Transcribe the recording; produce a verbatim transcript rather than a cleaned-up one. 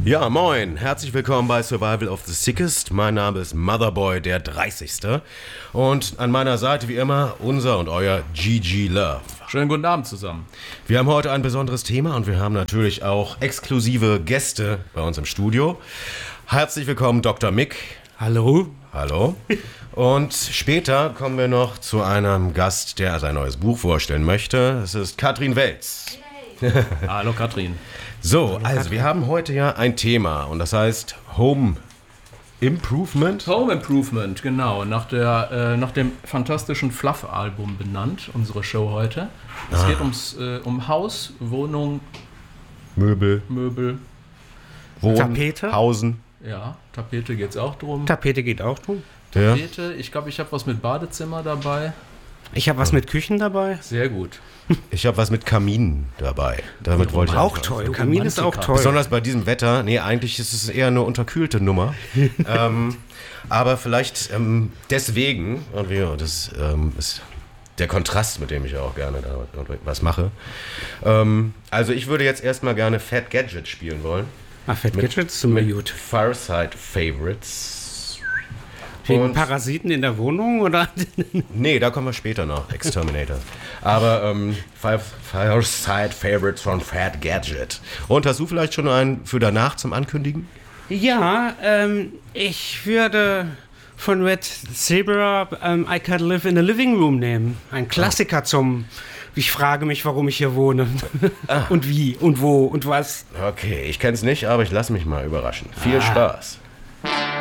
Ja, moin. Herzlich willkommen bei Survival of the Sickest. Mein Name ist Motherboy, der dreißigste. Und an meiner Seite wie immer unser und euer G G Love. Schönen guten Abend zusammen. Wir haben heute ein besonderes Thema und wir haben natürlich auch exklusive Gäste bei uns im Studio. Herzlich willkommen, Doktor Mick. Hallo. Hallo. Und später kommen wir noch zu einem Gast, der sein neues Buch vorstellen möchte. Es ist Katrin Welz. Hallo Katrin. So, also wir haben heute ja ein Thema und das heißt Home Improvement. Home Improvement, genau. Nach, der, äh, nach dem fantastischen Fluff-Album benannt, unsere Show heute. Es ah. geht ums, äh, um Haus, Wohnung, Möbel, Möbel, Wohnen, Tapete. Hausen. Ja, Tapete geht es auch drum. Tapete geht auch drum. Tapete, ja. Ich glaube, ich habe was mit Badezimmer dabei. Ich habe was mit Küchen dabei. Sehr gut. Ich habe was mit Kamin dabei. Damit wollte ich auch toll. Kamin ist auch toll. Besonders bei diesem Wetter. Nee, eigentlich ist es eher eine unterkühlte Nummer. ähm, aber vielleicht ähm, deswegen, und wir, das ähm, ist der Kontrast, mit dem ich auch gerne da was mache. Ähm, also ich würde jetzt erstmal gerne Fat Gadget spielen wollen. Ach, Fat Gadget ist immer gut. Fireside Favorites. Wegen und Parasiten in der Wohnung, oder? Nee, da kommen wir später noch, Exterminator. Aber ähm, Fireside Favorites von Fat Gadget. Und hast du vielleicht schon einen für danach zum Ankündigen? Ja, ähm, ich würde von Red Zebra ähm, I Can't Live in a Living Room nehmen. Ein Klassiker oh. zum... Ich frage mich, warum ich hier wohne. Ah. Und wie und wo und was. Okay, ich kenne es nicht, aber ich lasse mich mal überraschen. Viel ah. Spaß.